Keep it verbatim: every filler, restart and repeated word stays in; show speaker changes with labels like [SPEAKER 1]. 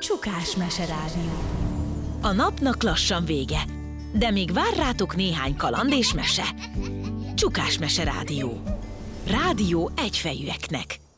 [SPEAKER 1] Csukás Meserádió.
[SPEAKER 2] A napnak lassan vége, de még vár rátok néhány kaland és mese. Csukás Meserádió. Rádió egyfejűeknek.